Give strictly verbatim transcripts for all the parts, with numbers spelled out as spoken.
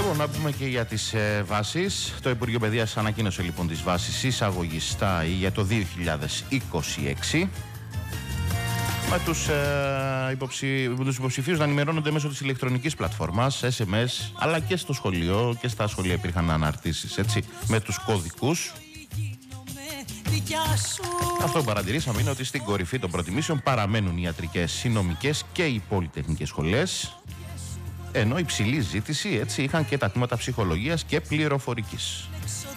Λοιπόν, να πούμε και για τις ε, βάσεις. Το Υπουργείο Παιδείας ανακοίνωσε λοιπόν τις βάσεις εισαγωγής στα για το δύο χιλιάδες είκοσι έξι. Με τους, ε, υποψη... τους υποψηφίους να ενημερώνονται μέσω της ηλεκτρονικής πλατφόρμας, ες εμ ες, αλλά και στο σχολείο και στα σχολεία υπήρχαν αναρτήσεις, έτσι, με τους κώδικους. Αυτό που παρατηρήσαμε είναι ότι στην κορυφή των προτιμήσεων παραμένουν οι ιατρικές, οι νομικές και οι πολυτεχνικές σχολές, ενώ υψηλή ζήτηση, έτσι, είχαν και τα τμήματα ψυχολογίας και πληροφορικής.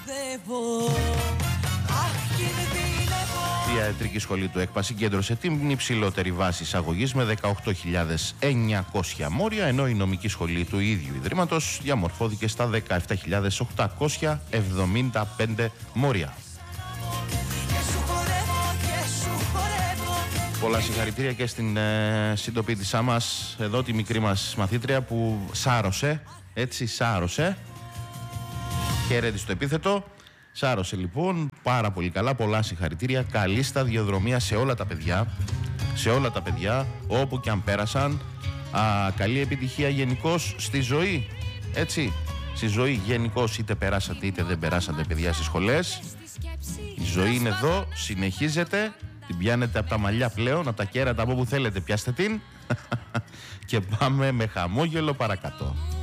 Η ιατρική σχολή του ΕΚΠΑ συγκέντρωσε την υψηλότερη βάση εισαγωγής με δεκαοκτώ χιλιάδες εννιακόσια μόρια, ενώ η νομική σχολή του ίδιου ιδρύματος διαμορφώθηκε στα δεκαεπτά χιλιάδες οκτακόσια εβδομήντα πέντε μόρια. Πολλά συγχαρητήρια και στην ε, συντοπίτησά μας, εδώ τη μικρή μας μαθήτρια που σάρωσε, έτσι σάρωσε, χαίρετη στο επίθετο. Σάρωσε λοιπόν πάρα πολύ καλά, πολλά συγχαρητήρια, καλή σταδιοδρομία σε όλα τα παιδιά, σε όλα τα παιδιά όπου και αν πέρασαν. Α, καλή επιτυχία γενικώς στη ζωή, έτσι, στη ζωή γενικώς, είτε περάσατε είτε δεν περάσατε παιδιά στις σχολές. Η ζωή είναι εδώ, συνεχίζεται, την πιάνετε από τα μαλλιά πλέον, από τα κέρατα, από όπου θέλετε πιάστε την και πάμε με χαμόγελο παρακάτω.